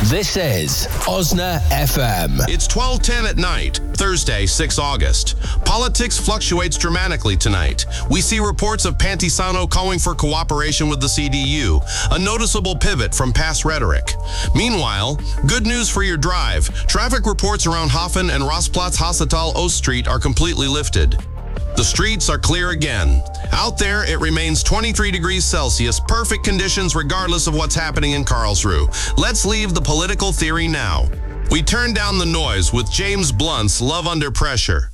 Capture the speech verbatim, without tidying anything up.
This is Osna F M. It's twelve ten at night, Thursday, the sixth of August. Politics fluctuates dramatically tonight. We see reports of Pantisano calling for cooperation with the C D U, a noticeable pivot from past rhetoric. Meanwhile, good news for your drive. Traffic reports around Hafen and Rastplatz Hasetal Ost Street are completely lifted. The streets are clear again. Out there, it remains twenty-three degrees Celsius, perfect conditions regardless of what's happening in Karlsruhe. Let's leave the political theory now. We turn down the noise with James Blunt's Love Under Pressure.